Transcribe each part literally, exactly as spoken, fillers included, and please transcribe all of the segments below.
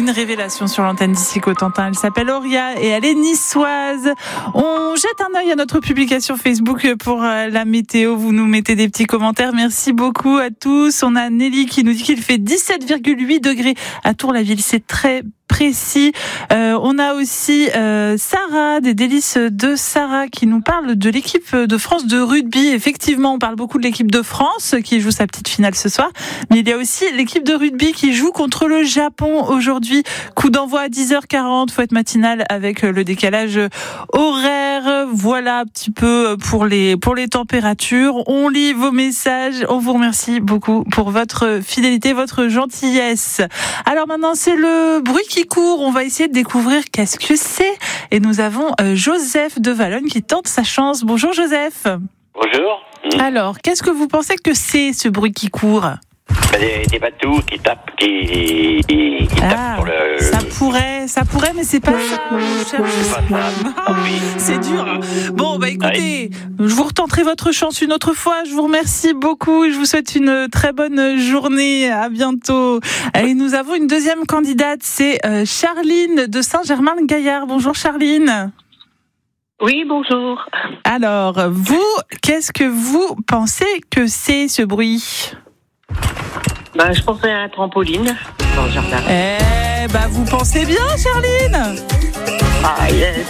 une révélation sur l'antenne d'ici Cotentin. Elle s'appelle Auria et elle est niçoise. On jette un œil à notre publication Facebook pour la météo. Vous nous mettez des petits commentaires. Merci beaucoup à tous. On a Nelly qui nous dit qu'il fait dix-sept virgule huit degrés à Tour-la-Ville. C'est très précis. Euh, on a aussi euh, Sarah, des délices de Sarah, qui nous parle de l'équipe de France de rugby. Effectivement, on parle beaucoup de l'équipe de France qui joue sa petite finale ce soir, mais il y a aussi l'équipe de rugby qui joue contre le Japon aujourd'hui. Coup d'envoi à dix heures quarante, faut être matinale avec le décalage horaire. Voilà un petit peu pour les pour les températures. On lit vos messages. On vous remercie beaucoup pour votre fidélité, votre gentillesse. Alors maintenant, c'est le bruit qui court. On va essayer de découvrir qu'est-ce que c'est. Et nous avons euh, Joseph de Valognes qui tente sa chance. Bonjour Joseph. Bonjour. Alors, qu'est-ce que vous pensez que c'est ce bruit qui court ? Des, des bateaux qui tapent, qui, qui, qui ah, tapent sur le... Ça pourrait, ça pourrait, mais c'est pas ça. C'est pas ça. Ah, c'est dur. Bon, bah écoutez, je vous retenterai votre chance une autre fois. Je vous remercie beaucoup et je vous souhaite une très bonne journée. À bientôt. Et nous avons une deuxième candidate, c'est Charline de Saint-Germain-le-Gaillard. Bonjour Charline. Oui, bonjour. Alors, vous, qu'est-ce que vous pensez que c'est ce bruit ? Ben, je pensais à un trampoline dans le jardin. Eh ben, vous pensez bien, Charline. Ah, yes.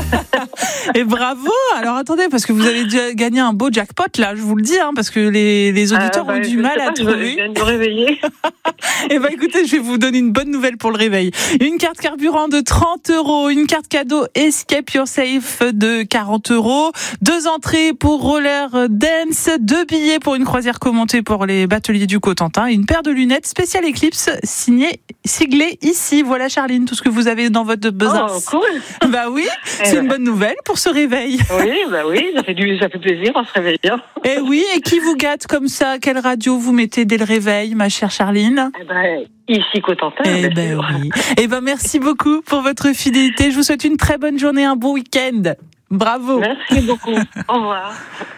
Et bravo. Alors, attendez, parce que vous avez déjà gagné un beau jackpot, là, je vous le dis, hein, parce que les, les auditeurs euh, bah, ont du mal à pas, trouver. Je viens de me réveiller. Eh ben, écoutez, je vais vous donner une bonne nouvelle pour le réveil. Une carte carburant de trente euros, une carte cadeau Escape Your Safe de quarante euros, deux entrées pour Roller Dance, deux billets pour une croisière commentée pour les bateliers du Cotentin, et une paire de lunettes spéciale Eclipse signée, siglée ici. Voilà, Charline, tout ce que vous avez dans votre besace. Oh, cool. Bah oui, c'est eh une ben. bonne nouvelle pour ce réveil. Oui, bah oui, ça fait du, ça fait plaisir en se réveillant. Eh oui, et qui vous gâte comme ça ? Quelle radio vous mettez dès le réveil, ma chère Charline ? Eh ben, ici Cotentin. Eh ben oui. Eh ben merci beaucoup pour votre fidélité. Je vous souhaite une très bonne journée, un bon week-end. Bravo. Merci beaucoup. Au revoir.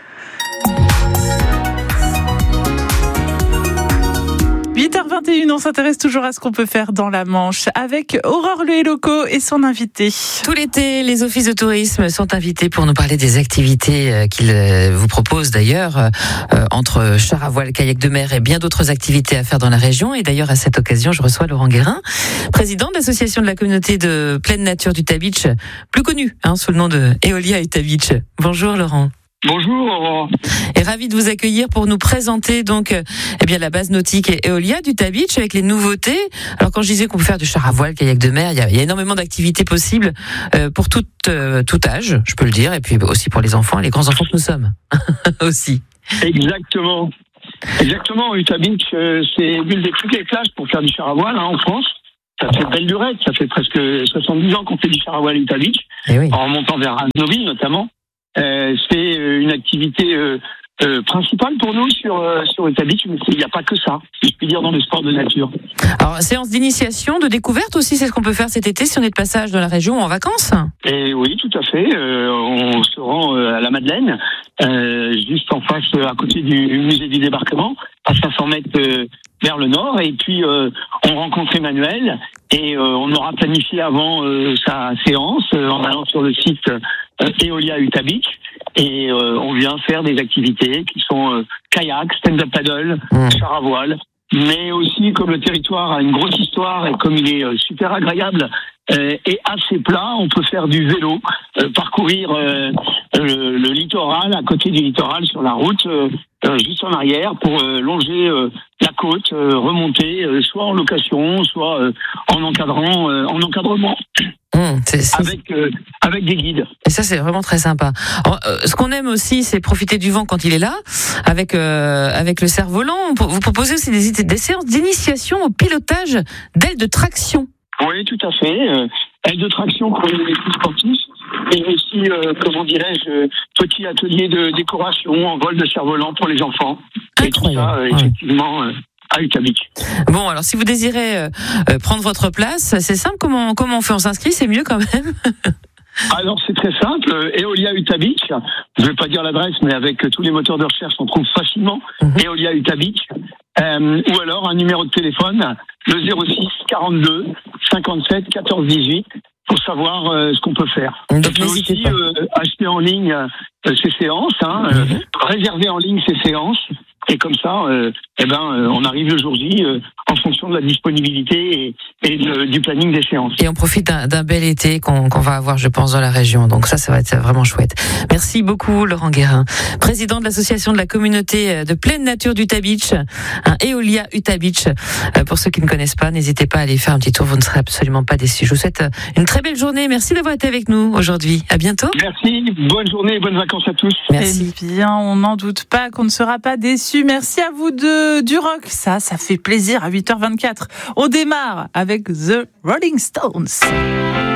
huit heures vingt et une, on s'intéresse toujours à ce qu'on peut faire dans la Manche avec Aurore Le Helloco et son invité. Tout l'été, les offices de tourisme sont invités pour nous parler des activités qu'ils vous proposent d'ailleurs, euh, entre char à voile, kayak de mer et bien d'autres activités à faire dans la région. Et d'ailleurs, à cette occasion, je reçois Laurent Guérin, président de l'association de la communauté de pleine nature d'Utah Beach, plus connue hein, sous le nom de Eolia Utah Beach. Bonjour Laurent. Bonjour Aurore. Et ravi de vous accueillir pour nous présenter donc eh bien la base nautique et Eolia d'Utah Beach avec les nouveautés. Alors quand je disais qu'on peut faire du char à voile, kayak de mer, il y a, il y a énormément d'activités possibles euh, pour tout euh, tout âge, je peux le dire, et puis aussi pour les enfants et les grands enfants que nous sommes aussi. Exactement. Exactement, Utah Beach, euh, c'est l'une des plus belles plages pour faire du char à voile hein, en France. Ça fait belle lurette, ça fait presque soixante-dix ans qu'on fait du char à voile à Utah Beach, et oui. En remontant vers Arnobi notamment. Euh, c'est une activité euh, euh, principale pour nous sur euh, sur Utah Beach, mais il n'y a pas que ça, si je puis dire, dans le sport de nature. Alors, séance d'initiation, de découverte aussi, c'est ce qu'on peut faire cet été si on est de passage dans la région ou en vacances. Et oui, tout à fait. Euh, on se rend euh, à la Madeleine, euh, juste en face, à côté du musée du débarquement, à cinq cents mètres euh, vers le nord, et puis euh, on rencontre Emmanuel et euh, on aura planifié avant euh, sa séance euh, en allant sur le site euh, Eolia Utah Beach et euh, on vient faire des activités qui sont euh, kayak, stand-up paddle, mmh. char à voile, mais aussi comme le territoire a une grosse histoire et comme il est euh, super agréable euh, et assez plat, on peut faire du vélo, euh, parcourir euh, le, le littoral, à côté du littoral sur la route, euh, euh, juste en arrière pour euh, longer euh, la côte, euh, remonter, euh, soit en location, soit euh, en encadrant, euh, en encadrement. Mmh, c'est, c'est... Avec, euh, avec des guides. Et ça, c'est vraiment très sympa. Alors, euh, ce qu'on aime aussi, c'est profiter du vent quand il est là, avec euh, avec le cerf-volant. Vous proposez aussi des, des séances d'initiation au pilotage d'ailes de traction. Oui, tout à fait. Euh, ailes de traction pour les sportifs, et aussi, euh, comment dirais-je, petit atelier de décoration en vol de cerf-volant pour les enfants. Incroyable. Et tout ça, euh, effectivement... Euh, à Utah Beach. Bon, alors si vous désirez euh, prendre votre place, c'est simple, comment, comment on fait ? On s'inscrit, c'est mieux quand même. Alors c'est très simple, Eolia Utah Beach, je ne vais pas dire l'adresse, mais avec tous les moteurs de recherche, on trouve facilement mm-hmm. Eolia Utah Beach, euh, ou alors un numéro de téléphone, le zéro six quarante-deux cinquante-sept quatorze dix-huit pour savoir euh, ce qu'on peut faire. Donc, On peut n'hésitez aussi pas. euh, acheter en ligne euh, ces séances, hein, euh, Mhm. réserver en ligne ces séances, et comme ça, euh, eh ben, euh, on arrive le jour J euh, en fonction de la disponibilité et, et de- du planning des séances. Et on profite d'un, d'un bel été qu'on, qu'on va avoir, je pense, dans la région. Donc ça, ça va être vraiment chouette. Merci beaucoup, Laurent Guérin, président de l'association de la communauté de pleine nature d'Utah Beach, un Eolia Utah Beach. Euh, Pour ceux qui ne connaissent pas, n'hésitez pas à aller faire un petit tour. Vous ne serez absolument pas déçus. Je vous souhaite une très belle journée. Merci d'avoir été avec nous aujourd'hui. À bientôt. Merci, bonne journée et bonnes vacances à tous. Merci. Eh bien, on n'en doute pas qu'on ne sera pas déçus. Merci à vous deux du rock. Ça, ça fait plaisir à huit heures vingt-quatre. On démarre avec The Rolling Stones.